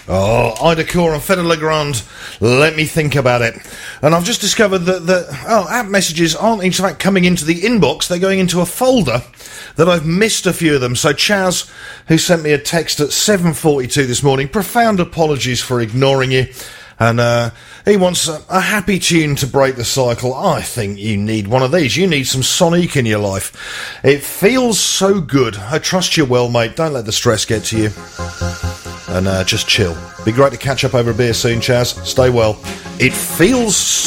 Oh, Ida Core and Fede Legrand, let me think about it. And I've just discovered that app messages aren't in fact coming into the inbox, they're going into a folder that I've missed a few of them. So Chaz, who sent me a text at 7:42 this morning, profound apologies for ignoring you. And he wants a happy tune to break the cycle. I think you need one of these. You need some Sonic in your life. It feels so good. I trust you well, mate. Don't let the stress get to you. And just chill. Be great to catch up over a beer soon, Chaz. Stay well. It feels so